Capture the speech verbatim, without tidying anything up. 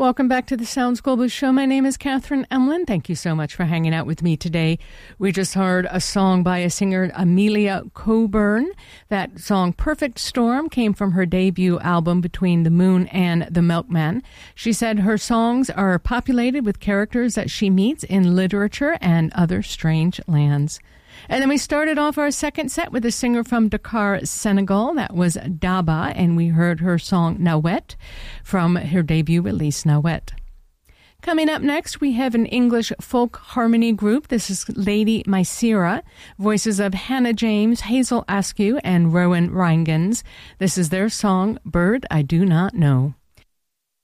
Welcome back to the Sounds Global Show. My name is Catherine Emlin. Thank you so much for hanging out with me today. We just heard a song by a singer, Amelia Coburn. That song, Perfect Storm, came from her debut album, Between the Moon and the Milkman. She said her songs are populated with characters that she meets in literature and other strange lands. And then we started off our second set with a singer from Dakar, Senegal. That was Daba, and we heard her song Nawet from her debut release, Nawet. Coming up next, we have an English folk harmony group. This is Lady Mysera, voices of Hannah James, Hazel Askew, and Rowan Reingens. This is their song, Bird I Do Not Know.